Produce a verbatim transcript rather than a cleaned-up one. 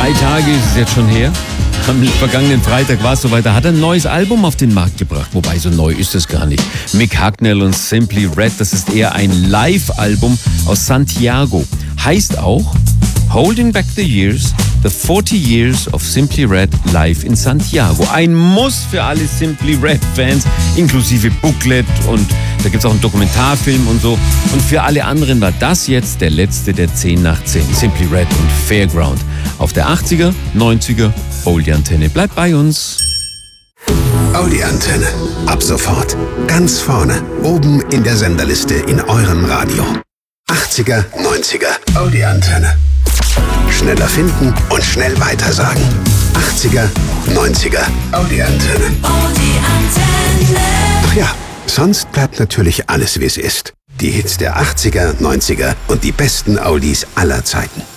Drei Tage ist es jetzt schon her. Am vergangenen Freitag war es soweit, da hat er ein neues Album auf den Markt gebracht. Wobei, so neu ist es gar nicht. Mick Hucknall und Simply Red, das ist eher ein Live-Album aus Santiago. Heißt auch Holding Back the Years, The forty Years of Simply Red live in Santiago. Ein Muss für alle Simply Red-Fans, inklusive Booklet, und da gibt es auch einen Dokumentarfilm und so. Und für alle anderen war das jetzt der letzte der zehn nach zehn. Simply Red und Fairground. Auf der achtziger, neunziger Oldie-Antenne. Bleibt bei uns. Oldie-Antenne. Ab sofort. Ganz vorne. Oben in der Senderliste in eurem Radio. achtziger, neunziger Oldie-Antenne. Schneller finden und schnell weitersagen. achtziger, neunziger Oldie-Antenne. Oldie-Antenne. Ach ja, sonst bleibt natürlich alles, wie es ist. Die Hits der achtziger, neunziger und die besten Oldies aller Zeiten.